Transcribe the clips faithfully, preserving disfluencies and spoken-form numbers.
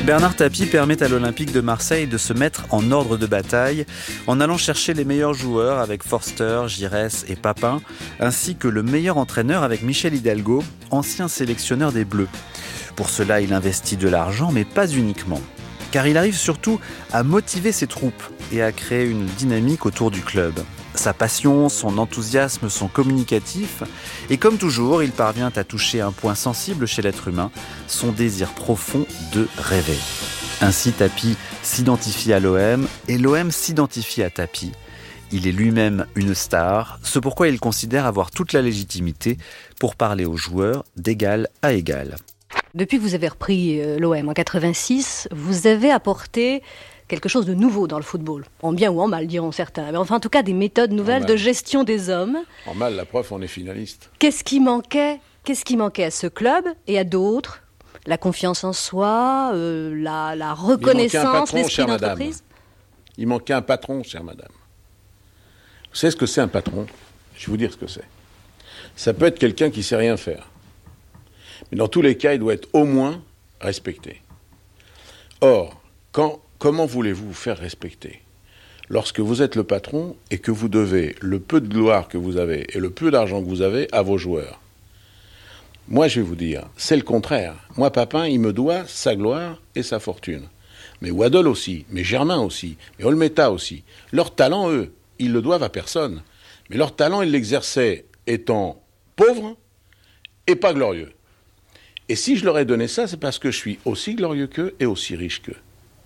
Bernard Tapie permet à l'Olympique de Marseille de se mettre en ordre de bataille en allant chercher les meilleurs joueurs avec Forster, Giresse et Papin, ainsi que le meilleur entraîneur avec Michel Hidalgo, ancien sélectionneur des Bleus. Pour cela, il investit de l'argent, mais pas uniquement. Car il arrive surtout à motiver ses troupes et à créer une dynamique autour du club. Sa passion, son enthousiasme sont communicatifs et comme toujours, il parvient à toucher un point sensible chez l'être humain, son désir profond de rêver. Ainsi, Tapie s'identifie à l'O M et l'O M s'identifie à Tapie. Il est lui-même une star, ce pourquoi il considère avoir toute la légitimité pour parler aux joueurs d'égal à égal. Depuis que vous avez repris l'O M en quatre-vingt-six, vous avez apporté quelque chose de nouveau dans le football. En bien ou en mal, diront certains. Mais enfin, en tout cas, des méthodes nouvelles de gestion des hommes. En mal, la preuve, on est finaliste. Qu'est-ce qui manquait, qu'est-ce qui manquait à ce club et à d'autres ? La confiance en soi, euh, la, la reconnaissance, l'esprit d'entreprise ? Il manquait un patron, chère madame. Vous savez ce que c'est un patron ? Je vais vous dire ce que c'est. Ça peut être quelqu'un qui ne sait rien faire. Mais dans tous les cas, il doit être au moins respecté. Or, quand Comment voulez-vous vous faire respecter lorsque vous êtes le patron et que vous devez le peu de gloire que vous avez et le peu d'argent que vous avez à vos joueurs ? Moi, je vais vous dire, c'est le contraire. Moi, Papin, il me doit sa gloire et sa fortune. Mais Waddle aussi, mais Germain aussi, mais Olmeta aussi. Leur talent, eux, ils le doivent à personne. Mais leur talent, ils l'exerçaient étant pauvres et pas glorieux. Et si je leur ai donné ça, c'est parce que je suis aussi glorieux qu'eux et aussi riche qu'eux.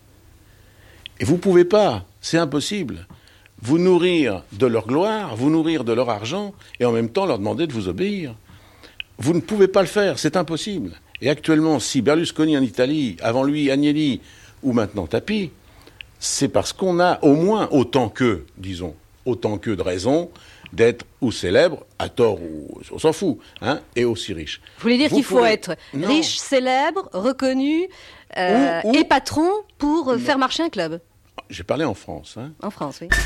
Et vous ne pouvez pas, c'est impossible, vous nourrir de leur gloire, vous nourrir de leur argent, et en même temps leur demander de vous obéir. Vous ne pouvez pas le faire, c'est impossible. Et actuellement, si Berlusconi en Italie, avant lui Agnelli, ou maintenant Tapie, c'est parce qu'on a au moins autant qu'eux, disons, autant qu'eux de raisons d'être ou célèbres, à tort ou on s'en fout, hein, et aussi riches. Vous voulez dire vous qu'il pouvez... faut être non. riche, célèbre, reconnu euh, ou, ou... et patron pour non. faire marcher un club. J'ai parlé en France. Hein. En France, oui.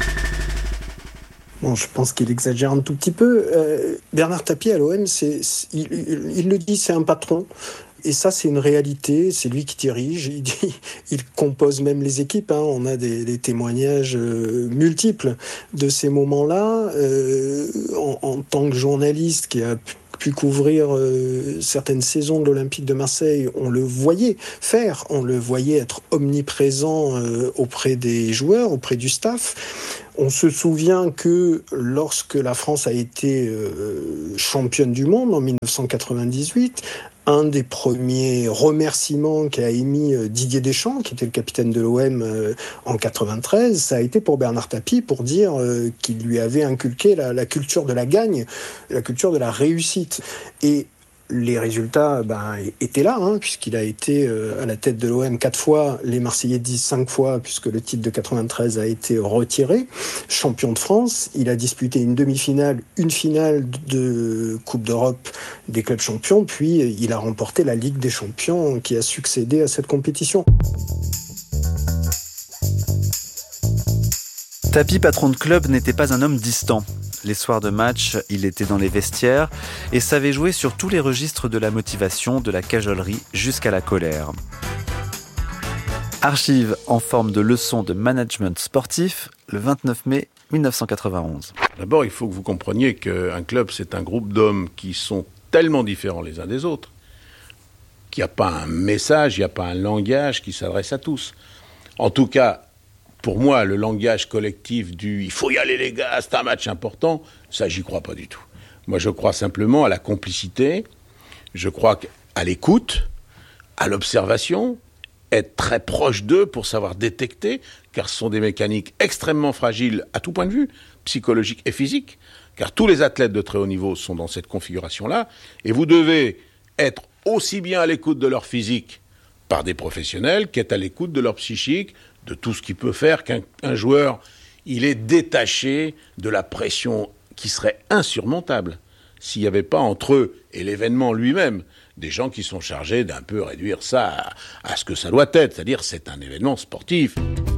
Bon, je pense qu'il exagère un tout petit peu. Euh, Bernard Tapie à l'O M, c'est, c'est, il, il, il le dit, c'est un patron. Et ça, c'est une réalité. C'est lui qui dirige. Il, dit, il compose même les équipes. Hein. On a des, des témoignages euh, multiples de ces moments-là. Euh, en, en tant que journaliste qui a pu pu couvrir euh, certaines saisons de l'Olympique de Marseille, on le voyait faire, on le voyait être omniprésent euh, auprès des joueurs, auprès du staff. On se souvient que lorsque la France a été euh, championne du monde en dix-neuf cent quatre-vingt-dix-huit, un des premiers remerciements qu'a émis Didier Deschamps, qui était le capitaine de l'O M euh, en quatre-vingt-treize, ça a été pour Bernard Tapie pour dire euh, qu'il lui avait inculqué la, la culture de la gagne, la culture de la réussite. Et les résultats ben, étaient là, hein, puisqu'il a été euh, à la tête de l'O M quatre fois, les Marseillais disent cinq fois, puisque le titre de quatre-vingt-treize a été retiré. Champion de France, il a disputé une demi-finale, une finale de Coupe d'Europe des clubs champions, puis il a remporté la Ligue des champions qui a succédé à cette compétition. Tapie, patron de club, n'était pas un homme distant. Les soirs de match, il était dans les vestiaires et savait jouer sur tous les registres de la motivation, de la cajolerie jusqu'à la colère. Archive en forme de leçon de management sportif, le vingt-neuf mai mille neuf cent quatre-vingt-onze. D'abord, il faut que vous compreniez qu'un club, c'est un groupe d'hommes qui sont tellement différents les uns des autres qu'il n'y a pas un message, il n'y a pas un langage qui s'adresse à tous. En tout cas, pour moi, le langage collectif du « il faut y aller les gars, c'est un match important », ça, j'y crois pas du tout. Moi, je crois simplement à la complicité, je crois à l'écoute, à l'observation, être très proche d'eux pour savoir détecter, car ce sont des mécaniques extrêmement fragiles à tout point de vue, psychologique et physique, car tous les athlètes de très haut niveau sont dans cette configuration-là, et vous devez être aussi bien à l'écoute de leur physique par des professionnels qu'être à l'écoute de leur psychique, de tout ce qui peut faire qu'un un joueur, il est détaché de la pression qui serait insurmontable s'il n'y avait pas entre eux et l'événement lui-même des gens qui sont chargés d'un peu réduire ça à, à ce que ça doit être, c'est-à-dire c'est un événement sportif.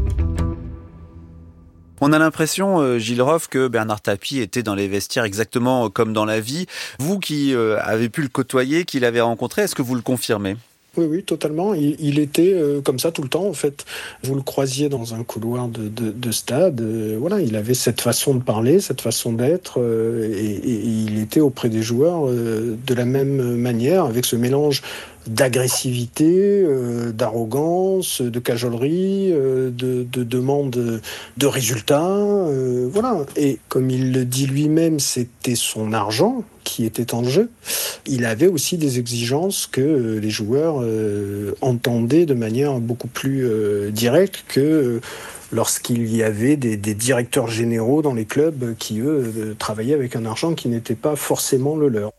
On a l'impression, euh, Gilles Roff, que Bernard Tapie était dans les vestiaires exactement comme dans la vie. Vous qui euh, avez pu le côtoyer, qui l'avez rencontré, est-ce que vous le confirmez ? Oui, oui, totalement. Il, il était euh, comme ça tout le temps, en fait. Vous le croisiez dans un couloir de, de, de stade. Euh, voilà, il avait cette façon de parler, cette façon d'être, euh, et, et, et il était auprès des joueurs euh, de la même manière, avec ce mélange d'agressivité, euh, d'arrogance, de cajolerie, euh, de, de demande de résultats. Euh, voilà. Et comme il le dit lui-même, c'était son argent qui était en jeu. Il avait aussi des exigences que euh, les joueurs euh, entendaient de manière beaucoup plus euh, directe que euh, lorsqu'il y avait des, des directeurs généraux dans les clubs qui, eux, euh, travaillaient avec un argent qui n'était pas forcément le leur.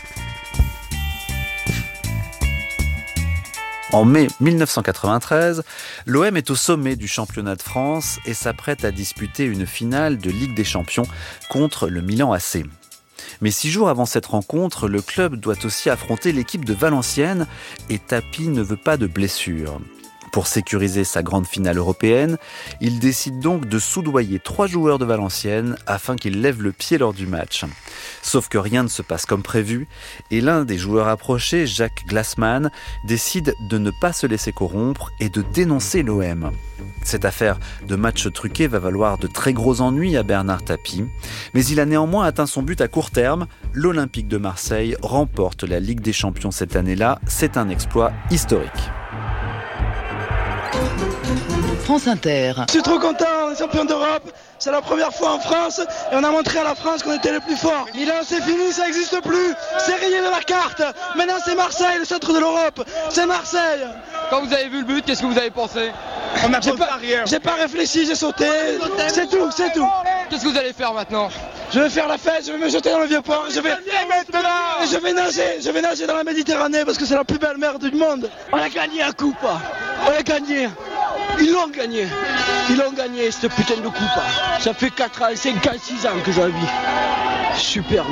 En mai dix-neuf cent quatre-vingt-treize, l'O M est au sommet du championnat de France et s'apprête à disputer une finale de Ligue des Champions contre le Milan A C. Mais six jours avant cette rencontre, le club doit aussi affronter l'équipe de Valenciennes et Tapie ne veut pas de blessure. Pour sécuriser sa grande finale européenne, il décide donc de soudoyer trois joueurs de Valenciennes afin qu'ils lèvent le pied lors du match. Sauf que rien ne se passe comme prévu et l'un des joueurs approchés, Jacques Glassman, décide de ne pas se laisser corrompre et de dénoncer l'O M. Cette affaire de match truqué va valoir de très gros ennuis à Bernard Tapie, mais il a néanmoins atteint son but à court terme. L'Olympique de Marseille remporte la Ligue des Champions cette année-là. C'est un exploit historique. France Inter. Je suis trop content, on est champion d'Europe, c'est la première fois en France et on a montré à la France qu'on était les plus forts. Milan, c'est fini, ça n'existe plus, c'est rayé de la carte. Maintenant c'est Marseille, le centre de l'Europe, c'est Marseille. Quand vous avez vu le but, qu'est-ce que vous avez pensé? On n'a pas, j'ai pas réfléchi, j'ai sauté, c'est tout, c'est tout. Qu'est-ce que vous allez faire maintenant? Je vais faire la fête, je vais me jeter dans le vieux port, je vais, je vais nager, je vais nager dans la Méditerranée parce que c'est la plus belle mer du monde. On a gagné un coup, pas. On a gagné. Ils l'ont gagné. Ils l'ont gagné, cette putain de coupe. Ça fait quatre ans, cinq ans, six ans que je la vis. Superbe.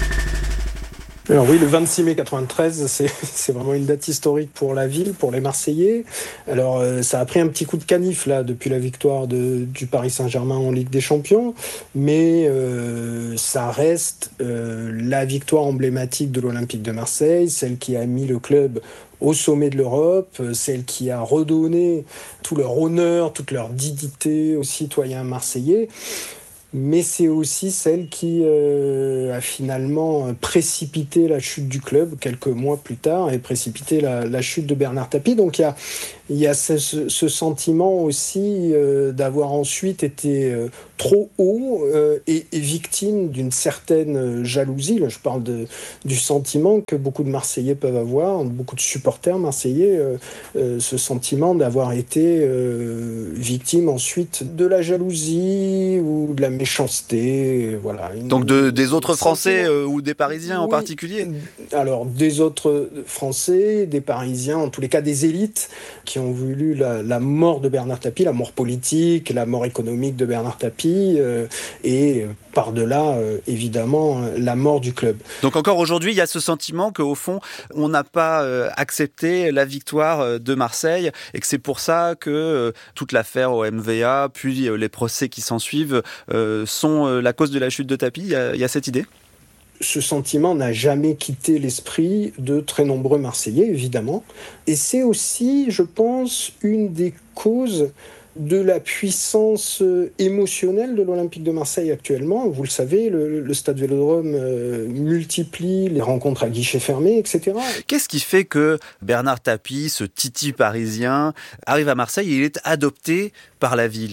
Alors oui, le vingt-six mai quatre-vingt-treize, c'est, c'est vraiment une date historique pour la ville, pour les Marseillais. Alors euh, ça a pris un petit coup de canif là depuis la victoire de, du Paris Saint-Germain en Ligue des Champions, mais euh, ça reste euh, la victoire emblématique de l'Olympique de Marseille, celle qui a mis le club au sommet de l'Europe, celle qui a redonné tout leur honneur, toute leur dignité aux citoyens marseillais. Mais c'est aussi celle qui euh, a finalement précipité la chute du club quelques mois plus tard et précipité la, la chute de Bernard Tapie. Donc il y a, il y a ce, ce sentiment aussi euh, d'avoir ensuite été euh, trop haut euh, et, et victime d'une certaine jalousie. Là, je parle de, du sentiment que beaucoup de Marseillais peuvent avoir, beaucoup de supporters marseillais, euh, euh, ce sentiment d'avoir été euh, victime ensuite de la jalousie ou de la méchanceté. Voilà. Donc de, des autres Français euh, ou des Parisiens oui, en particulier? Alors des autres Français, des Parisiens, en tous les cas des élites qui ont voulu la, la mort de Bernard Tapie, la mort politique, la mort économique de Bernard Tapie euh, et euh, par-delà, euh, évidemment, euh, la mort du club. Donc encore aujourd'hui, il y a ce sentiment qu'au fond, on n'a pas euh, accepté la victoire de Marseille et que c'est pour ça que euh, toute l'affaire au M V A, puis euh, les procès qui s'ensuivent, euh, sont euh, la cause de la chute de Tapie. Il y a, il y a cette idée ? Ce sentiment n'a jamais quitté l'esprit de très nombreux Marseillais, évidemment. Et c'est aussi, je pense, une des causes de la puissance émotionnelle de l'Olympique de Marseille actuellement. Vous le savez, le, le Stade Vélodrome euh, multiplie les rencontres à guichet fermé, et cetera. Qu'est-ce qui fait que Bernard Tapie, ce titi parisien, arrive à Marseille et il est adopté par la ville ?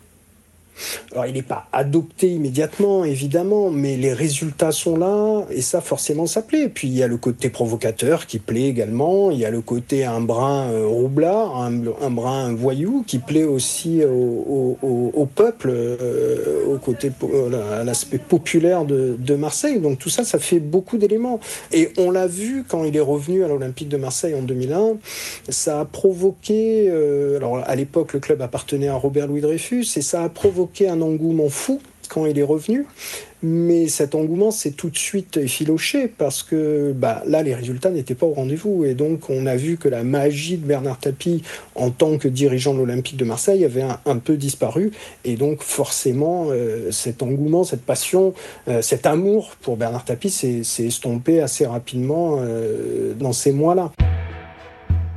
Alors, il n'est pas adopté immédiatement, évidemment, mais les résultats sont là, et ça, forcément, ça plaît. Puis, il y a le côté provocateur qui plaît également, il y a le côté un brin euh, roublard, un, un brin voyou, qui plaît aussi au, au, au peuple, euh, au côté, euh, à l'aspect populaire de, de Marseille. Donc, tout ça, ça fait beaucoup d'éléments. Et on l'a vu quand il est revenu à l'Olympique de Marseille en deux mille un, ça a provoqué... Euh, alors, à l'époque, le club appartenait à Robert Louis Dreyfus, et ça a provoqué un engouement fou quand il est revenu, mais cet engouement s'est tout de suite effiloché parce que bah, là les résultats n'étaient pas au rendez-vous et donc on a vu que la magie de Bernard Tapie en tant que dirigeant de l'Olympique de Marseille avait un, un peu disparu et donc forcément euh, cet engouement, cette passion, euh, cet amour pour Bernard Tapie s'est, s'est estompé assez rapidement euh, dans ces mois-là.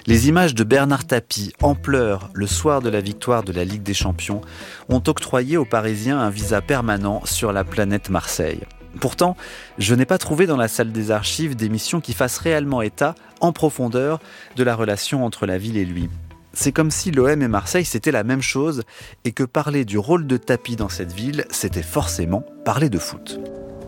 Les images de Bernard Tapie, en pleurs, le soir de la victoire de la Ligue des Champions, ont octroyé aux Parisiens un visa permanent sur la planète Marseille. Pourtant, je n'ai pas trouvé dans la salle des archives d'émissions qui fassent réellement état, en profondeur, de la relation entre la ville et lui. C'est comme si l'O M et Marseille c'était la même chose et que parler du rôle de Tapie dans cette ville, c'était forcément parler de foot.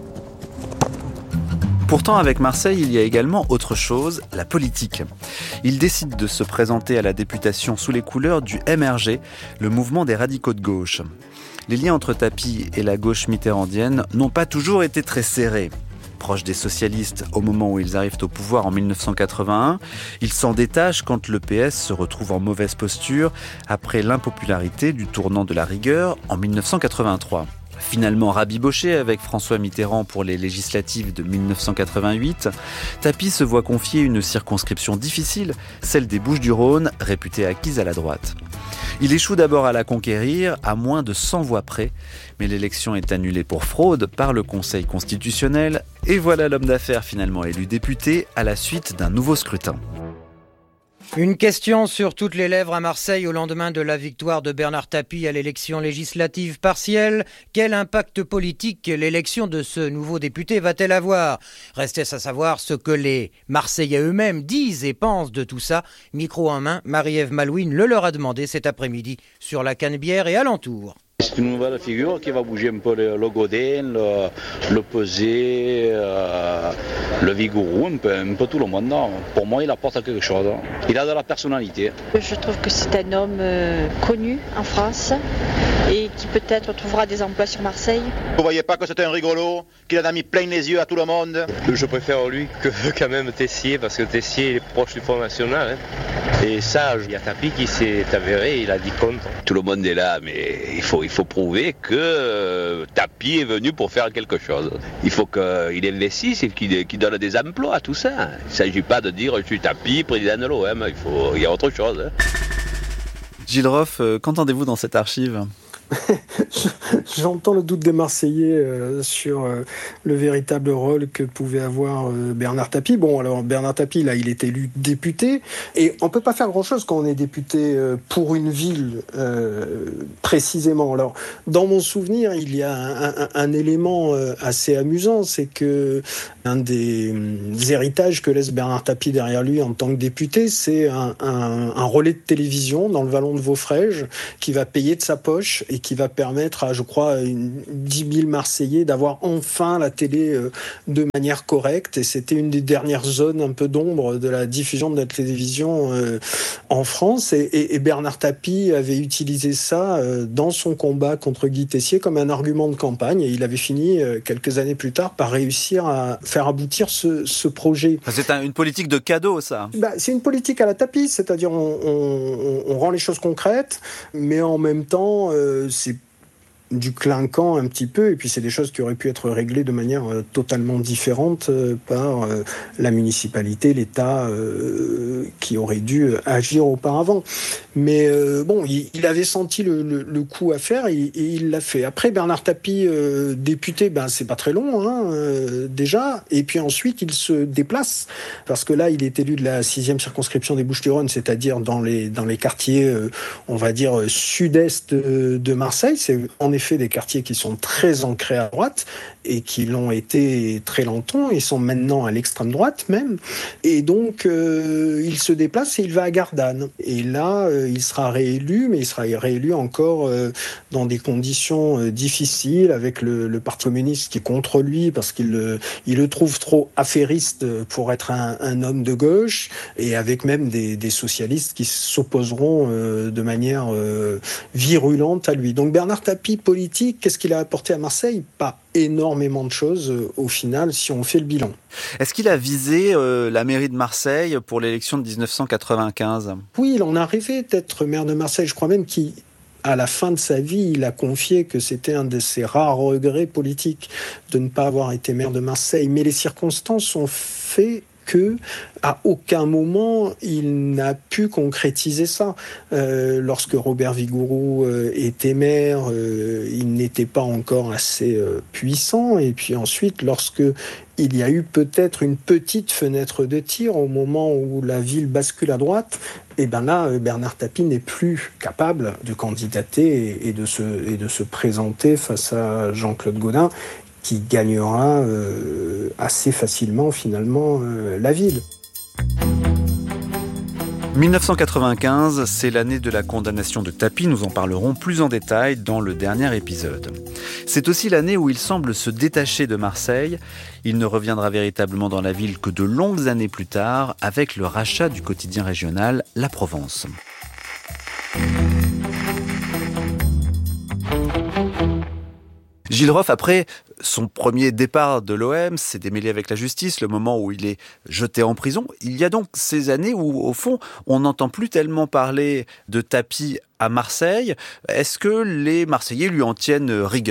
Pourtant, avec Marseille, il y a également autre chose, la politique. Il décide de se présenter à la députation sous les couleurs du M R G, le mouvement des radicaux de gauche. Les liens entre Tapie et la gauche mitterrandienne n'ont pas toujours été très serrés. Proche des socialistes au moment où ils arrivent au pouvoir en dix-neuf cent quatre-vingt-un, ils s'en détachent quand le P S se retrouve en mauvaise posture après l'impopularité du tournant de la rigueur en dix-neuf cent quatre-vingt-trois. Finalement rabiboché avec François Mitterrand pour les législatives de dix-neuf cent quatre-vingt-huit, Tapie se voit confier une circonscription difficile, celle des Bouches-du-Rhône, réputée acquise à la droite. Il échoue d'abord à la conquérir, à moins de cent voix près, mais l'élection est annulée pour fraude par le Conseil constitutionnel, et voilà l'homme d'affaires finalement élu député à la suite d'un nouveau scrutin. Une question sur toutes les lèvres à Marseille au lendemain de la victoire de Bernard Tapie à l'élection législative partielle. Quel impact politique l'élection de ce nouveau député va-t-elle avoir ? Restait à savoir ce que les Marseillais eux-mêmes disent et pensent de tout ça. Micro en main, Marie-Ève Malouine le leur a demandé cet après-midi sur la Canebière et alentour. C'est une nouvelle figure qui va bouger un peu le, le Godin, le, le Pesé, euh, le Vigourou, un peu, un peu tout le monde. Non. Pour moi, il apporte quelque chose. Il a de la personnalité. Je trouve que c'est un homme euh, connu en France et qui peut-être trouvera des emplois sur Marseille. Vous voyez pas que c'est un rigolo, qu'il en a mis plein les yeux à tout le monde? Je préfère lui que quand même Tessier, parce que Tessier est proche du Front National. Hein. Et ça, il y a Tapie qui s'est avéré, il a dit contre. Tout le monde est là, mais il faut, il faut prouver que euh, Tapie est venu pour faire quelque chose. Il faut qu'il investisse et qu'il, qu'il donne des emplois à tout ça. Il ne s'agit pas de dire je suis Tapie, président de l'O M. Il faut, il y a autre chose. Hein. Gilles Roff, euh, qu'entendez-vous dans cette archive ? J'entends le doute des Marseillais euh, sur euh, le véritable rôle que pouvait avoir euh, Bernard Tapie. Bon, alors Bernard Tapie, là, il est élu député, et on peut pas faire grand-chose quand on est député euh, pour une ville euh, précisément. Alors, dans mon souvenir, il y a un, un, un élément euh, assez amusant, c'est que un des, des héritages que laisse Bernard Tapie derrière lui en tant que député, c'est un, un, un relais de télévision dans le vallon de Vaufrèges qui va payer de sa poche et qui va permettre à, je crois, une, dix mille Marseillais d'avoir enfin la télé euh, de manière correcte. Et c'était une des dernières zones un peu d'ombre de la diffusion de la télévision euh, en France. Et, et, et Bernard Tapie avait utilisé ça euh, dans son combat contre Guy Tessier comme un argument de campagne. Et il avait fini, euh, quelques années plus tard, par réussir à faire aboutir ce, ce projet. C'est un, une politique de cadeau, ça. Bah, c'est une politique à la Tapie, c'est-à-dire on, on, on rend les choses concrètes, mais en même temps, euh, c'est du clinquant un petit peu, et puis c'est des choses qui auraient pu être réglées de manière euh, totalement différente euh, par euh, la municipalité, l'État euh, qui aurait dû agir auparavant. Mais euh, bon, il, il avait senti le, le, le coup à faire et, et il l'a fait. Après, Bernard Tapie, euh, député, ben c'est pas très long hein, euh, déjà, et puis ensuite il se déplace, parce que là il est élu de la sixième circonscription des Bouches-du-Rhône, c'est-à-dire dans les, dans les quartiers, euh, on va dire, sud-est de, de Marseille. C'est en effet fait des quartiers qui sont très ancrés à droite et qui l'ont été très longtemps. Ils sont maintenant à l'extrême droite même. Et donc, euh, il se déplace et il va à Gardanne. Et là, euh, il sera réélu, mais il sera réélu encore euh, dans des conditions euh, difficiles, avec le, le Parti communiste qui est contre lui parce qu'il le, il le trouve trop affairiste pour être un, un homme de gauche, et avec même des, des socialistes qui s'opposeront euh, de manière euh, virulente à lui. Donc Bernard Tapie, politique, qu'est-ce qu'il a apporté à Marseille ? Pas énormément de choses euh, au final, si on fait le bilan. Est-ce qu'il a visé euh, la mairie de Marseille pour l'élection de dix-neuf cent quatre-vingt-quinze ? Oui, il en a rêvé d'être maire de Marseille. Je crois même qu'à la fin de sa vie, il a confié que c'était un de ses rares regrets politiques de ne pas avoir été maire de Marseille. Mais les circonstances ont fait que à aucun moment il n'a pu concrétiser ça. Euh, lorsque Robert Vigouroux euh, était maire, euh, il n'était pas encore assez euh, puissant. Et puis ensuite, lorsque il y a eu peut-être une petite fenêtre de tir au moment où la ville bascule à droite, et bien là, Bernard Tapie n'est plus capable de candidater et de se, et de se présenter face à Jean-Claude Gaudin, qui gagnera euh, assez facilement finalement euh, la ville. dix-neuf cent quatre-vingt-quinze, c'est l'année de la condamnation de Tapie, nous en parlerons plus en détail dans le dernier épisode. C'est aussi l'année où il semble se détacher de Marseille. Il ne reviendra véritablement dans la ville que de longues années plus tard, avec le rachat du quotidien régional La Provence. Gilles Roff, après son premier départ de l'O M, s'est démêlé avec la justice, le moment où il est jeté en prison. Il y a donc ces années où, au fond, on n'entend plus tellement parler de Tapie à Marseille. Est-ce que les Marseillais lui en tiennent rigueur ?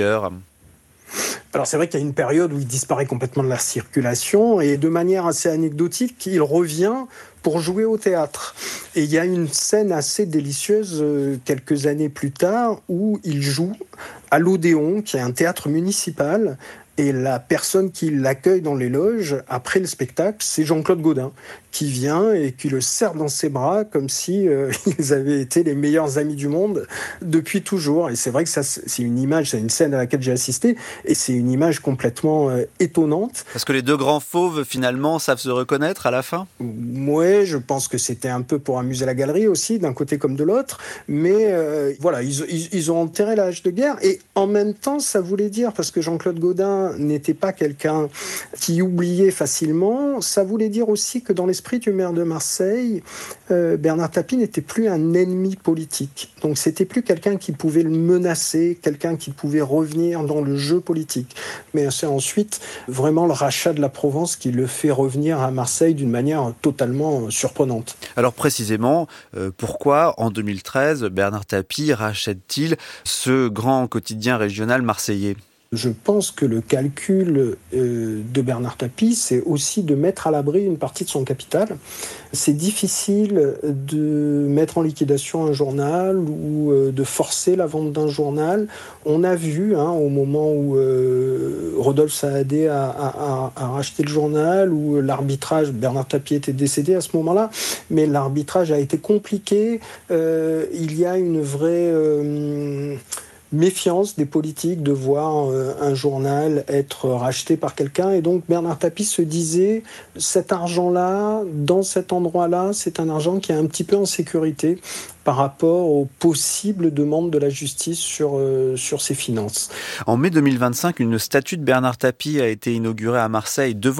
Alors c'est vrai qu'il y a une période où il disparaît complètement de la circulation et de manière assez anecdotique, il revient pour jouer au théâtre. Et il y a une scène assez délicieuse euh, quelques années plus tard où il joue à l'Odéon, qui est un théâtre municipal, et la personne qui l'accueille dans les loges après le spectacle, c'est Jean-Claude Gaudin, qui vient et qui le serre dans ses bras comme si euh, ils avaient été les meilleurs amis du monde depuis toujours. Et c'est vrai que ça, c'est une image, c'est une scène à laquelle j'ai assisté, et c'est une image complètement euh, étonnante. Parce que les deux grands fauves, finalement, savent se reconnaître à la fin ? Ouais, je pense que c'était un peu pour amuser la galerie aussi, d'un côté comme de l'autre. Mais euh, voilà, ils, ils, ils ont enterré la hache de guerre. Et en même temps, ça voulait dire, parce que Jean-Claude Gaudin n'était pas quelqu'un qui oubliait facilement, ça voulait dire aussi que dans l'esprit du maire de Marseille, euh, Bernard Tapie n'était plus un ennemi politique. Donc c'était plus quelqu'un qui pouvait le menacer, quelqu'un qui pouvait revenir dans le jeu politique. Mais c'est ensuite vraiment le rachat de la Provence qui le fait revenir à Marseille d'une manière totalement surprenante. Alors précisément, euh, pourquoi en deux mille treize Bernard Tapie rachète-t-il ce grand quotidien régional marseillais ? Je pense que le calcul euh, de Bernard Tapie, c'est aussi de mettre à l'abri une partie de son capital. C'est difficile de mettre en liquidation un journal ou euh, de forcer la vente d'un journal. On a vu, hein, au moment où euh, Rodolphe Saadé a, a, a, a racheté le journal, où l'arbitrage, Bernard Tapie était décédé à ce moment-là, mais l'arbitrage a été compliqué. Euh, il y a une vraie... Euh, méfiance des politiques de voir euh, un journal être racheté par quelqu'un. Et donc Bernard Tapie se disait, cet argent-là, dans cet endroit-là, c'est un argent qui est un petit peu en sécurité par rapport aux possibles demandes de la justice sur, euh, sur ses finances. En mai deux mille vingt-cinq, une statue de Bernard Tapie a été inaugurée à Marseille devant